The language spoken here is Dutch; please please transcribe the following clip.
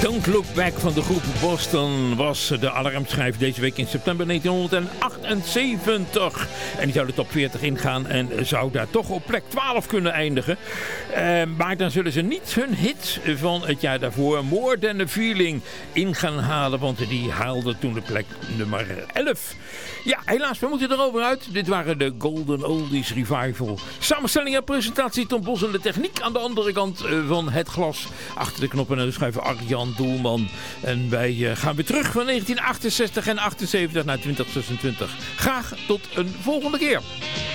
Don't Look Back van de groep Boston was de alarmschijf deze week in september 1978. En die zou de top 40 ingaan en zou daar toch op plek 12 kunnen eindigen. Maar dan zullen ze niet hun hit van het jaar daarvoor, More Than a Feeling, in gaan halen. Want die haalde toen de plek nummer 11. Ja, helaas, we moeten erover uit. Dit waren de Golden Oldies Revival. Samenstelling en presentatie Tom Bos en de techniek aan de andere kant van het glas. Achter de knoppen en de schuiven Arjan Doelman. En wij gaan weer terug van 1968 en 78 naar 2026. Graag tot een volgende keer.